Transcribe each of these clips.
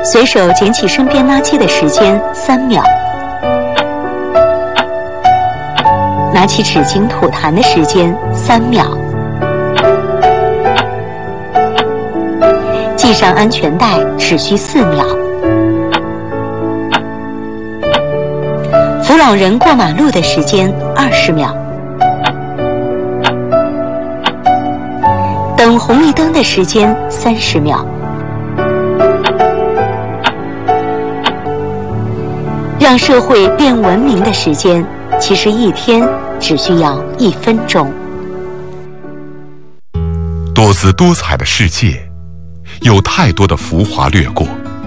随手捡起身边垃圾的时间3秒，拿起纸巾吐痰的时间3秒，系上安全带只需4秒，扶老人过马路的时间20秒，等红绿灯的时间30秒，让社会变文明的时间，其实一天只需要1分钟。 多姿多彩的世界，有太多的浮华掠过，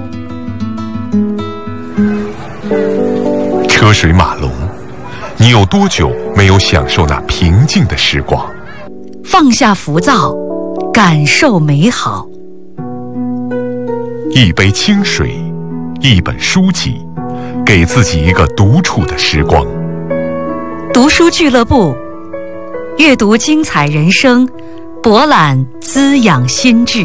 车水马龙，你有多久没有享受那平静的时光？ 放下浮躁，感受美好。 一杯清水，一本书籍，给自己一个独处的时光。 读书俱乐部，阅读精彩人生，博览滋养心智。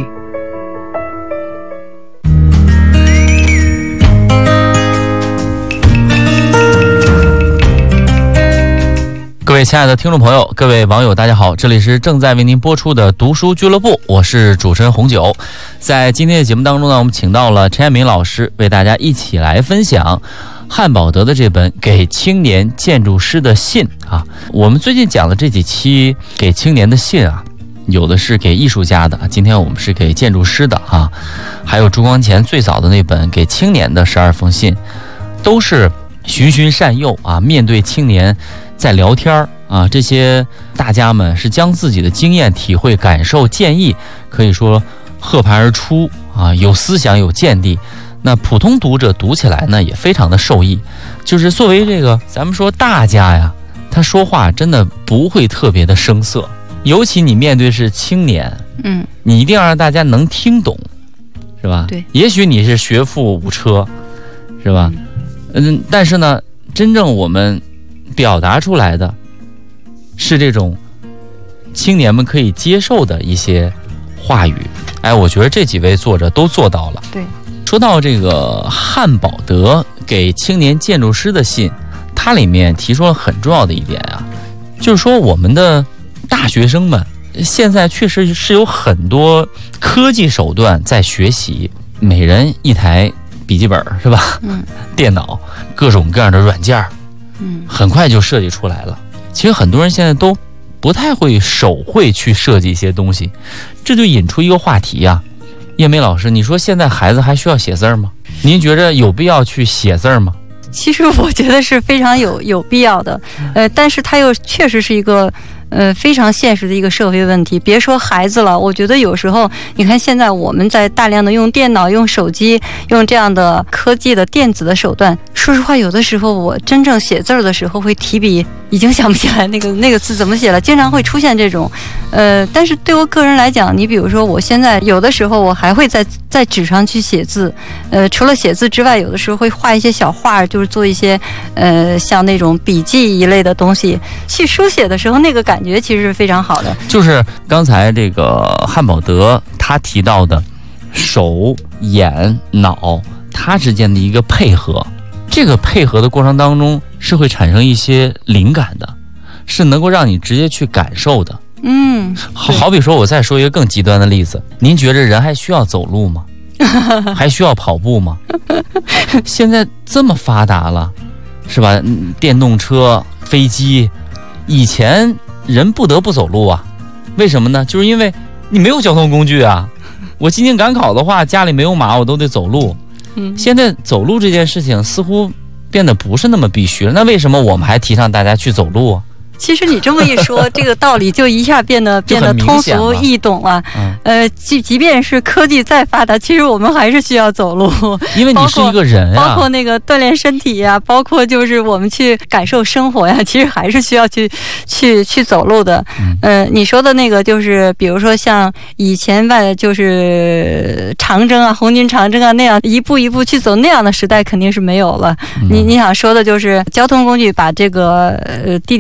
各位亲爱的听众朋友，各位网友大家好，这里是正在为您播出的读书俱乐部，我是主持人红九。在今天的节目当中呢，我们请到了陈彦敏老师，为大家一起来分享汉堡德的这本给青年建筑师的信啊。我们最近讲的这几期给青年的信啊，有的是给艺术家的，今天我们是给建筑师的啊，还有朱光潜最早的那本给青年的12封信，都是循循善诱啊，面对青年在聊天啊，这些大家们是将自己的经验、体会、感受、建议，可以说和盘而出啊，有思想、有见地。那普通读者读起来呢，也非常的受益。就是作为这个咱们说大家呀，他说话真的不会特别的生涩，尤其你面对是青年，你一定要让大家能听懂，是吧？对，也许你是学富五车，是吧？但是呢，真正我们表达出来的是这种青年们可以接受的一些话语。哎，我觉得这几位作者都做到了。对，说到这个汉堡德给青年建筑师的信，它里面提出了很重要的一点啊，就是说我们的大学生们现在确实是有很多科技手段在学习，每人一台笔记本是吧？电脑，各种各样的软件，很快就设计出来了。其实很多人现在都不太会手绘去设计一些东西，这就引出一个话题啊。叶梅老师，你说现在孩子还需要写字吗？您觉着有必要去写字吗？ 其实我觉得是非常有必要的，但是它又确实是一个非常现实的一个社会问题。别说孩子了，我觉得有时候你看现在我们在大量的用电脑、用手机、用这样的科技的电子的手段，说实话，有的时候我真正写字的时候会提笔，已经想不起来那个字怎么写了，经常会出现这种。但是对我个人来讲，你比如说我现在有的时候我还会在纸上去写字，除了写字之外，有的时候会画一些小画，就是做一些像那种笔记一类的东西，去书写的时候那个感觉其实是非常好的。就是刚才这个汉堡德他提到的手、眼、脑它之间的一个配合，这个配合的过程当中是会产生一些灵感的，是能够让你直接去感受的。好比说我再说一个更极端的例子，您觉着人还需要走路吗？还需要跑步吗？现在这么发达了，是吧？电动车、飞机，以前人不得不走路啊。为什么呢？就是因为你没有交通工具啊。我进京赶考的话，家里没有马，我都得走路。现在走路这件事情似乎变得不是那么必须了。那为什么我们还提倡大家去走路啊？其实你这么一说，这个道理就一下变得通俗易懂了。即便是科技再发达，其实我们还是需要走路，因为你是一个人啊，包括那个锻炼身体呀，包括就是我们去感受生活呀，其实还是需要去走路的。你说的那个就是比如说像以前就是长征啊，红军长征啊那样一步一步去走那样的时代肯定是没有了。你想说的就是交通工具把这个地点之间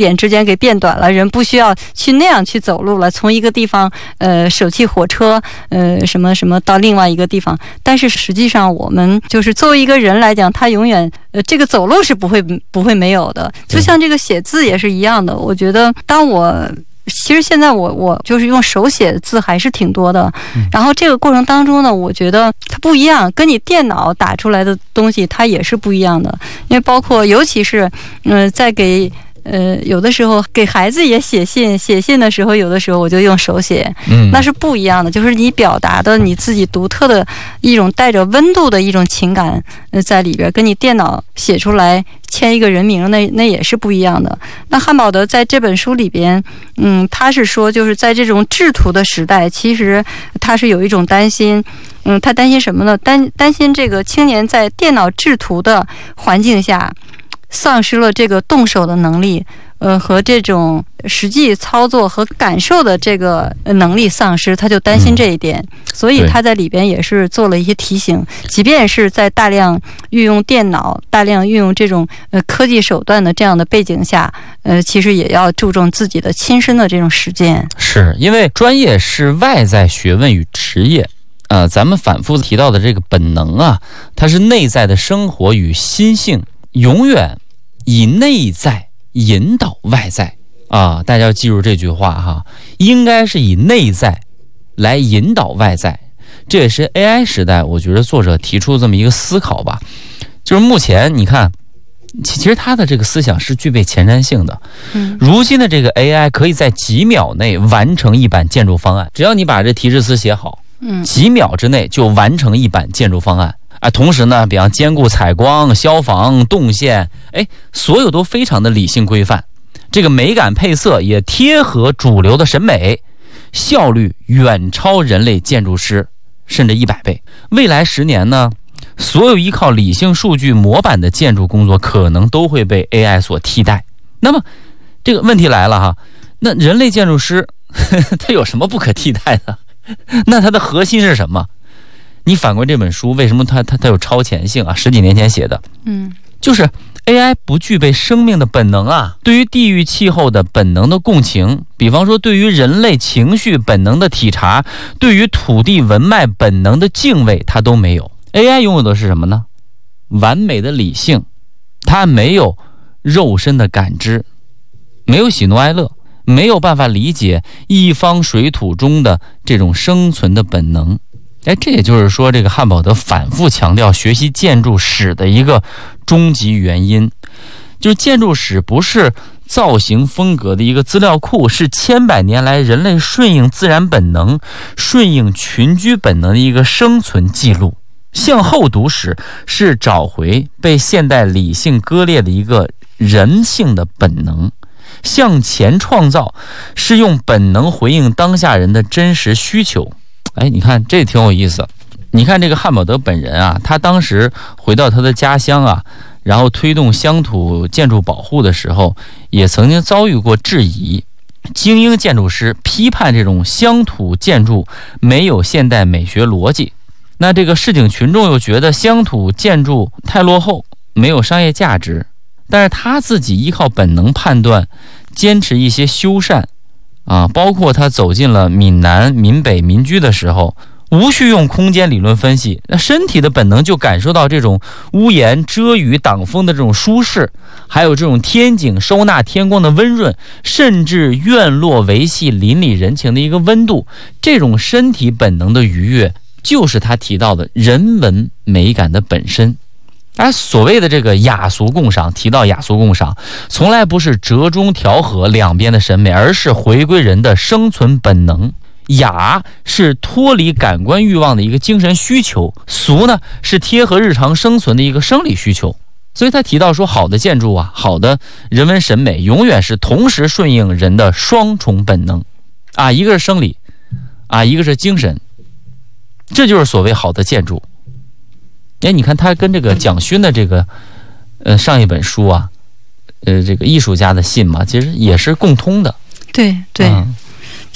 给变短了，人不需要去那样去走路了，从一个地方舍弃火车什么什么到另外一个地方。但是实际上我们就是作为一个人来讲，他永远这个走路是不会没有的，就像这个写字也是一样的。我觉得其实现在我就是用手写字还是挺多的，然后这个过程当中呢，我觉得它不一样，跟你电脑打出来的东西它也是不一样的。因为包括尤其是在给有的时候给孩子也写信的时候，有的时候我就用手写，那是不一样的，就是你表达的你自己独特的一种带着温度的一种情感在里边，跟你电脑写出来签一个人名那也是不一样的。那汉堡德在这本书里边他是说就是在这种制图的时代，其实他是有一种担心，他担心什么呢？担心这个青年在电脑制图的环境下丧失了这个动手的能力，和这种实际操作和感受的这个能力丧失，他就担心这一点，所以他在里边也是做了一些提醒，即便是在大量运用电脑、大量运用这种科技手段的这样的背景下，其实也要注重自己的亲身的这种实践。 是因为专业是外在学问与职业。咱们反复提到的这个本能啊，它是内在的生活与心性，永远以内在引导外在啊！大家要记住这句话哈，应该是以内在来引导外在。这也是 AI 时代，我觉得作者提出这么一个思考吧。就是目前你看，其实他的这个思想是具备前瞻性的。如今的这个 AI 可以在几秒内完成一版建筑方案，只要你把这提示词写好，几秒之内就完成一版建筑方案。同时呢，比方兼顾采光、消防、动线，所有都非常的理性规范。这个美感配色也贴合主流的审美，效率远超人类建筑师甚至100倍。未来10年呢，所有依靠理性数据模板的建筑工作可能都会被 AI 所替代。那么这个问题来了哈，那人类建筑师他有什么不可替代的？那它的核心是什么？你反观这本书，为什么它有超前性啊？10几年前写的，就是 AI 不具备生命的本能啊，对于地域气候的本能的共情，比方说对于人类情绪本能的体察，对于土地文脉本能的敬畏，它都没有。AI 拥有的是什么呢？完美的理性，它没有肉身的感知，没有喜怒哀乐，没有办法理解一方水土中的这种生存的本能。这也就是说，这个汉堡德反复强调学习建筑史的一个终极原因，就是建筑史不是造型风格的一个资料库，是千百年来人类顺应自然本能、顺应群居本能的一个生存记录。向后读史是找回被现代理性割裂的一个人性的本能，向前创造是用本能回应当下人的真实需求。你看这挺有意思。你看这个汉堡德本人啊，他当时回到他的家乡啊，然后推动乡土建筑保护的时候，也曾经遭遇过质疑。精英建筑师批判这种乡土建筑没有现代美学逻辑，那这个市井群众又觉得乡土建筑太落后，没有商业价值。但是他自己依靠本能判断，坚持一些修缮包括他走进了闽南、闽北民居的时候，无需用空间理论分析，那身体的本能就感受到这种屋檐遮雨挡风的这种舒适，还有这种天井收纳天光的温润，甚至院落维系邻里人情的一个温度。这种身体本能的愉悦，就是他提到的人文美感的本身。所谓的这个雅俗共赏，提到雅俗共赏，从来不是折中调和两边的审美，而是回归人的生存本能。雅是脱离感官欲望的一个精神需求，俗呢是贴合日常生存的一个生理需求。所以他提到说，好的建筑啊，好的人文审美永远是同时顺应人的双重本能一个是生理一个是精神，这就是所谓好的建筑。你看他跟这个蒋勋的这个上一本书啊，这个艺术家的信嘛，其实也是共通的。 对，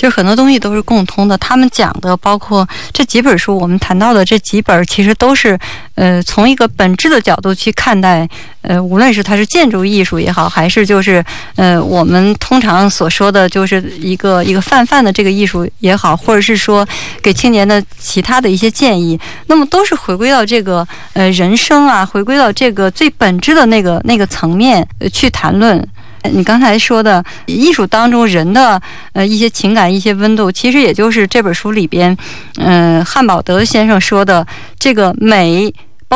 就是很多东西都是共通的。他们讲的包括这几本书，我们谈到的这几本，其实都是从一个本质的角度去看待，无论是它是建筑艺术也好，还是就是我们通常所说的就是一个泛的这个艺术也好，或者是说给青年的其他的一些建议，那么都是回归到这个人生啊，回归到这个最本质的那个层面去谈论。你刚才说的艺术当中人的一些情感、一些温度，其实也就是这本书里边汉堡德先生说的这个美